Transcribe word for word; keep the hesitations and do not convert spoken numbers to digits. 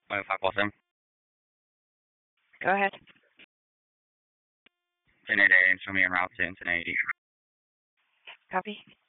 five five four seven. Go ahead. ten eighty, show me en route to ten eighty. Copy.